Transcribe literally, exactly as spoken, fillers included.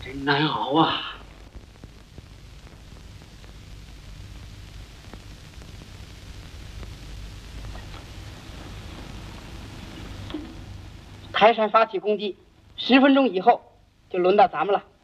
真难熬啊！台山发起攻击，十分钟以后就轮到咱们了。